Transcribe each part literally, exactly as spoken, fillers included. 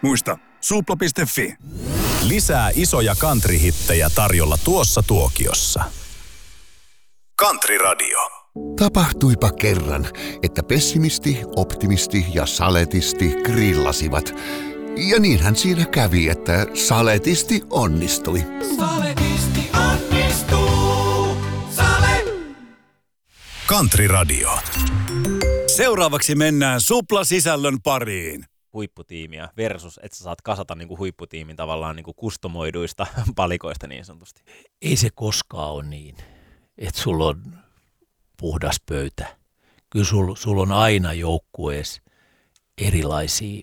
Muista, supla piste fi. Lisää isoja country-hittejä tarjolla tuossa tuokiossa. Country Radio. Tapahtuipa kerran, että pessimisti, optimisti ja saletisti grillasivat. Ja niinhän siinä kävi, että saletisti onnistui. Saletisti onnistuu. Sale. Country Radio. Seuraavaksi mennään suplasisällön pariin. Huipputiimiä versus, että sä saat kasata niinku huipputiimin tavallaan niinku kustomoiduista palikoista niin sanotusti. Ei se koskaan ole niin, että sulla on puhdas pöytä. Kyllä sulla sul on aina joukkueessa erilaisia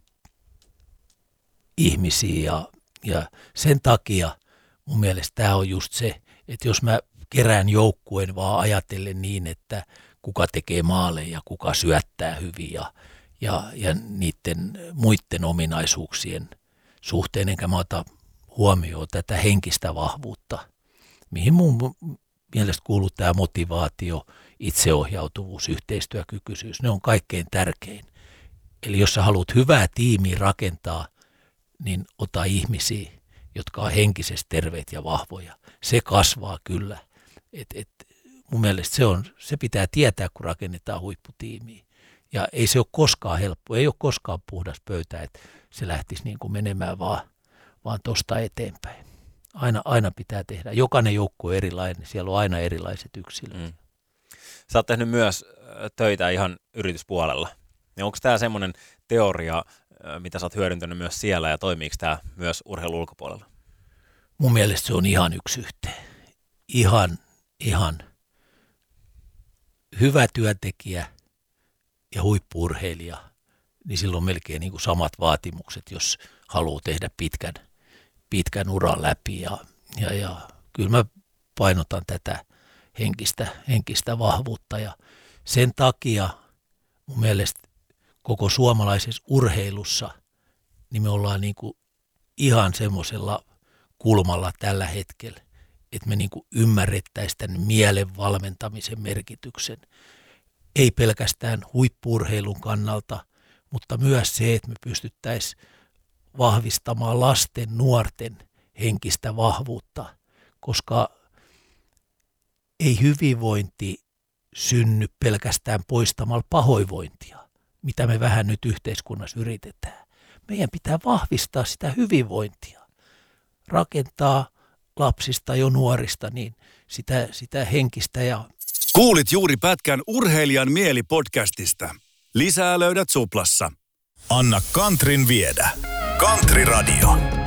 ihmisiä ja, ja sen takia mun mielestä tämä on just se, että jos mä kerään joukkueen vaan ajatellen niin, että kuka tekee maaleja, kuka syöttää hyvin ja, ja, ja niiden muiden ominaisuuksien suhteen, enkä mä ota huomioon tätä henkistä vahvuutta, mihin mun mielestä kuuluu tämä motivaatio, itseohjautuvuus, yhteistyökykyisyys, ne on kaikkein tärkein. Eli jos sä haluat hyvää tiimiä rakentaa, niin ota ihmisiä, jotka on henkisesti terveet ja vahvoja. Se kasvaa kyllä. Et, et, mun mielestä se, on, se pitää tietää, kun rakennetaan huipputiimiä. Ja ei se ole koskaan helppo, ei ole koskaan puhdas pöytä, että se lähtisi niin kuin menemään vaan, vaan tuosta eteenpäin. Aina, aina pitää tehdä. Jokainen joukko on erilainen, siellä on aina erilaiset yksilöt. Mm. Sä oot tehnyt myös töitä ihan yrityspuolella. Ja onko tämä semmoinen teoria, mitä sä oot hyödyntänyt myös siellä ja toimiiko tämä myös urheilun ulkopuolella? Mun mielestä se on ihan yksi yhteen. Ihan, ihan hyvä työntekijä ja huippu-urheilija, niin silloin on melkein niin kuin samat vaatimukset, jos haluaa tehdä pitkän, pitkän uran läpi. Ja, ja, ja kyllä mä painotan tätä henkistä, henkistä vahvuutta ja sen takia mun mielestä koko suomalaisessa urheilussa niin me ollaan niin kuin ihan semmoisella kulmalla tällä hetkellä, että me niin kuin ymmärrettäisiin tämän mielen valmentamisen merkityksen. Ei pelkästään huippu-urheilun kannalta, mutta myös se, että me pystyttäisiin vahvistamaan lasten, nuorten henkistä vahvuutta, koska ei hyvinvointi synny pelkästään poistamalla pahoinvointia, mitä me vähän nyt yhteiskunnassa yritetään. Meidän pitää vahvistaa sitä hyvinvointia, rakentaa lapsista jo nuorista niin sitä, sitä henkistä ja... Kuulit juuri pätkän Urheilijan mieli -podcastista. Lisää löydät suplassa. Anna Countryn viedä. Country Radio.